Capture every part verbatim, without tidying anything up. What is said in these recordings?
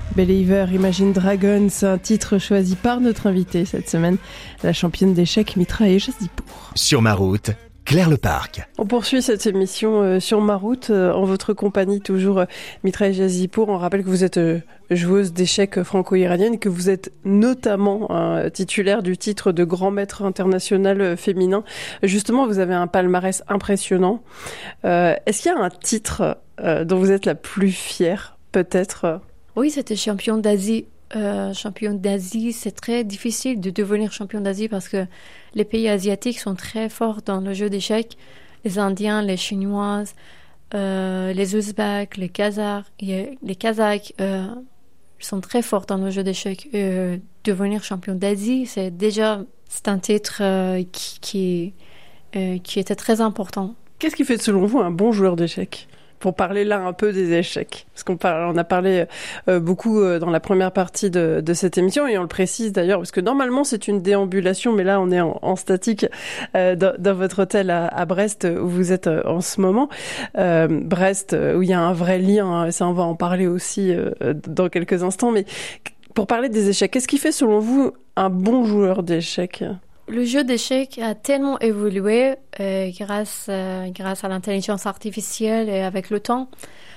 Believer, Imagine Dragons, un titre choisi par notre invitée cette semaine, la championne d'échecs Mitra Ejazipur. Sur ma route, Claire Leparc. On poursuit cette émission euh, sur ma route, euh, en votre compagnie toujours euh, Mitra Ejazipur. On rappelle que vous êtes euh, joueuse d'échecs franco-iranienne et que vous êtes notamment euh, titulaire du titre de grand maître international euh, féminin. Justement, vous avez un palmarès impressionnant. Euh, est-ce qu'il y a un titre euh, dont vous êtes la plus fière, peut-être ? Oui, c'était champion d'Asie. Euh, champion d'Asie, c'est très difficile de devenir champion d'Asie parce que les pays asiatiques sont très forts dans le jeu d'échecs. Les Indiens, les Chinoises, euh, les Ouzbeks, les Kazakhs, les Kazakhs euh, sont très forts dans le jeu d'échecs. Euh, devenir champion d'Asie, c'est déjà c'est un titre euh, qui, qui, euh, qui était très important. Qu'est-ce qui fait selon vous un bon joueur d'échecs ? Pour parler là un peu des échecs, parce qu'on parle, on a parlé euh, beaucoup euh, dans la première partie de, de cette émission, et on le précise d'ailleurs, parce que normalement c'est une déambulation, mais là on est en, en statique euh, dans, dans votre hôtel à, à Brest, où vous êtes euh, en ce moment. Euh, Brest, où il y a un vrai lien, hein, ça on va en parler aussi euh, dans quelques instants, mais pour parler des échecs, qu'est-ce qui fait selon vous un bon joueur d'échecs ? Le jeu d'échecs a tellement évolué euh, grâce, euh, grâce à l'intelligence artificielle et avec le temps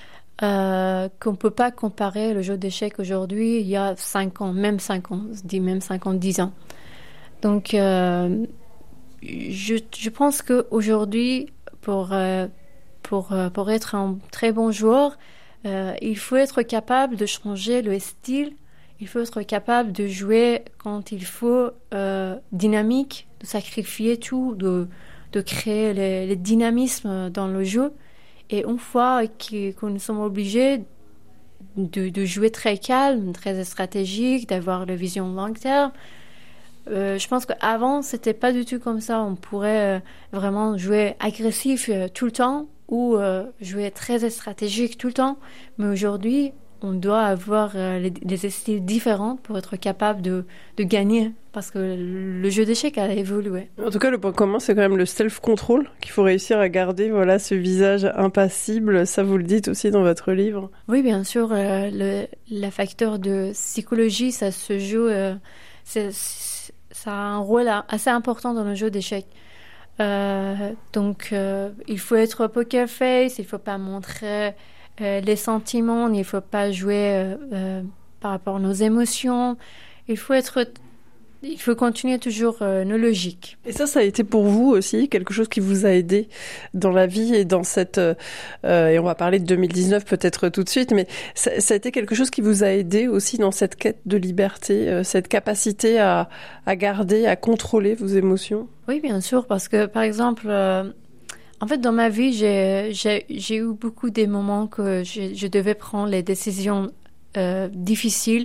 euh, qu'on ne peut pas comparer le jeu d'échecs aujourd'hui il y a cinq ans, même cinq ans, je dis même cinq ans, dix ans. Donc, euh, je, je pense qu'aujourd'hui, pour, euh, pour, euh, pour être un très bon joueur, euh, il faut être capable de changer le style. Il faut être capable de jouer quand il faut, euh, dynamique, de sacrifier tout, de, de créer les, les dynamismes dans le jeu. Et une fois que, que nous sommes obligés de, de jouer très calme, très stratégique, d'avoir la vision long terme, euh, je pense qu'avant, c'était pas du tout comme ça. On pourrait euh, vraiment jouer agressif euh, tout le temps ou euh, jouer très stratégique tout le temps. Mais aujourd'hui, on doit avoir euh, les, les styles différents pour être capable de, de gagner, parce que le jeu d'échecs a évolué. En tout cas, le point commun, c'est quand même le self-control, qu'il faut réussir à garder, voilà, ce visage impassible. Ça, vous le dites aussi dans votre livre. Oui, bien sûr, euh, le, le facteur de psychologie, ça se joue, euh, c'est, c'est, ça a un rôle assez important dans le jeu d'échecs. Euh, donc, euh, il faut être poker face, il ne faut pas montrer Euh, les sentiments, il ne faut pas jouer euh, euh, par rapport à nos émotions. Il faut être, il faut continuer toujours euh, nos logiques. Et ça, ça a été pour vous aussi quelque chose qui vous a aidé dans la vie et dans cette... Euh, et on va parler de deux mille dix-neuf peut-être tout de suite, mais ça, ça a été quelque chose qui vous a aidé aussi dans cette quête de liberté, euh, cette capacité à, à garder, à contrôler vos émotions ? Oui, bien sûr, parce que par exemple... Euh, En fait, dans ma vie, j'ai, j'ai, j'ai eu beaucoup des moments que je, je devais prendre les décisions euh, difficiles.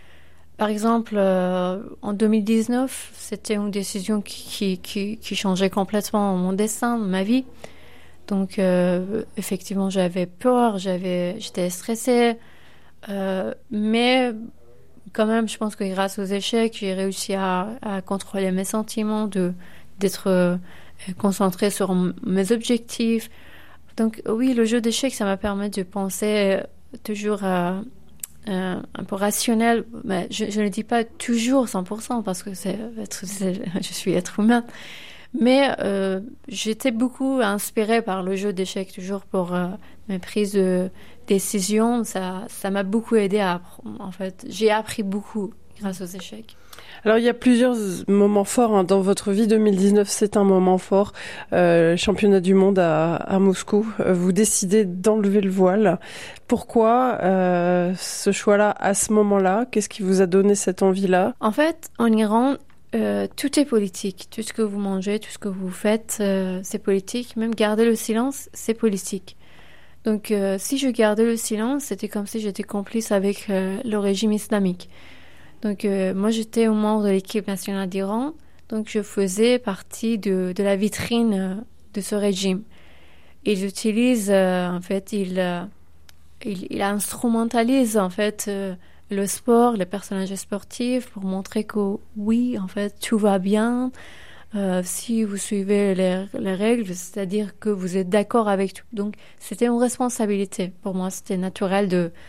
Par exemple, euh, en deux mille dix-neuf, c'était une décision qui, qui, qui changeait complètement mon destin, ma vie. Donc, euh, effectivement, j'avais peur, j'avais, j'étais stressée. Euh, mais quand même, je pense que grâce aux échecs, j'ai réussi à, à contrôler mes sentiments, de, d'être... Euh, concentrée sur mes objectifs. Donc oui, le jeu d'échecs, ça m'a permis de penser toujours euh, euh, un peu rationnel. Mais je, je ne dis pas toujours cent pour cent parce que c'est, c'est, je suis être humain. Mais euh, j'étais beaucoup inspirée par le jeu d'échecs, toujours pour euh, mes prises de décision. Ça, ça m'a beaucoup aidé à apprendre. En fait, j'ai appris beaucoup grâce aux échecs. Alors, il y a plusieurs moments forts hein, dans votre vie. deux mille dix-neuf, c'est un moment fort. Euh, championnat du monde à, à Moscou. Vous décidez d'enlever le voile. Pourquoi euh, ce choix-là à ce moment-là ? Qu'est-ce qui vous a donné cette envie-là ? En fait, en Iran, euh, tout est politique. Tout ce que vous mangez, tout ce que vous faites, euh, c'est politique. Même garder le silence, c'est politique. Donc, euh, si je gardais le silence, c'était comme si j'étais complice avec euh, le régime islamique. Donc, euh, moi, j'étais au membre de l'équipe nationale d'Iran. Donc, je faisais partie de, de la vitrine euh, de ce régime. Ils utilisent, euh, en fait, ils, euh, ils, ils instrumentalisent, en fait, euh, le sport, les personnages sportifs pour montrer que, oui, en fait, tout va bien. Euh, si vous suivez les, les règles, c'est-à-dire que vous êtes d'accord avec tout. Donc, c'était une responsabilité. Pour moi, c'était naturel de